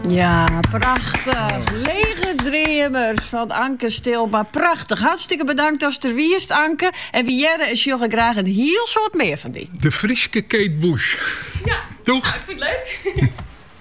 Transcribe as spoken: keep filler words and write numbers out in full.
Ja, prachtig. Lege Dreemers van Anke Stilma. Prachtig. Hartstikke bedankt als er wie is, Anke. En wie jere is jullie graag een heel soort meer van die. De Frieske Kate Bush. Ja, Doeg. nou, ik vind het leuk.